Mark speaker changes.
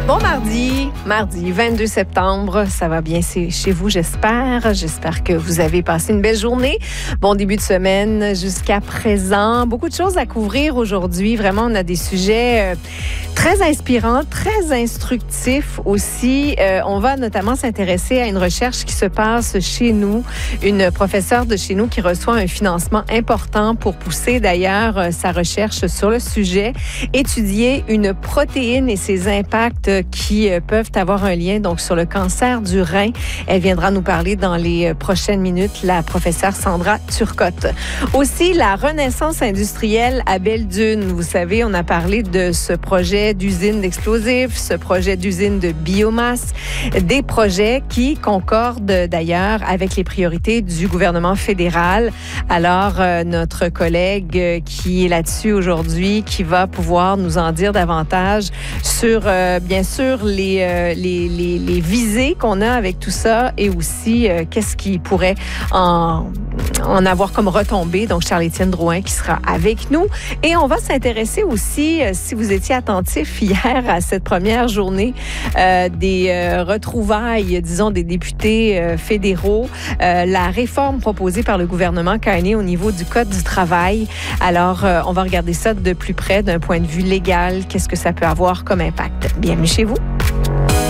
Speaker 1: Bon mardi 22 septembre, ça va bien chez vous, j'espère. J'espère que vous avez passé une belle journée. Bon début de semaine jusqu'à présent. Beaucoup de choses à couvrir aujourd'hui. Vraiment, on a des sujets très inspirants, très instructifs aussi. On va notamment s'intéresser à une recherche qui se passe chez nous. Une professeure de chez nous qui reçoit un financement important pour pousser d'ailleurs sa recherche sur le sujet. Étudier une protéine et ses impacts qui peuvent avoir un lien donc sur le cancer du rein. Elle viendra nous parler dans les prochaines minutes, la professeure Sandra Turcotte. Aussi, la renaissance industrielle à Belledune. Vous savez, on a parlé de ce projet d'usine d'explosifs, ce projet d'usine de biomasse, des projets qui concordent d'ailleurs avec les priorités du gouvernement fédéral. Alors, notre collègue qui est là-dessus aujourd'hui, qui va pouvoir nous en dire davantage sur, bien sûr, les visées qu'on a avec tout ça et aussi qu'est-ce qui pourrait en avoir comme retombée. Donc, Charles-Étienne Drouin qui sera avec nous. Et on va s'intéresser aussi, si vous étiez attentif hier à cette première journée des retrouvailles, disons, des députés fédéraux, la réforme proposée par le gouvernement Carney au niveau du Code du travail. Alors, on va regarder ça de plus près d'un point de vue légal. Qu'est-ce que ça peut avoir comme impact? Bienvenue chez vous.